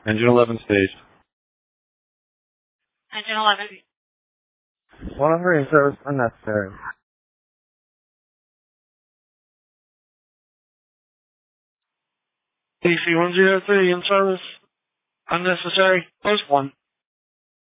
Engine 11 staged. Engine 11. 103 in service unnecessary. DC 103 in service unnecessary. Post 1.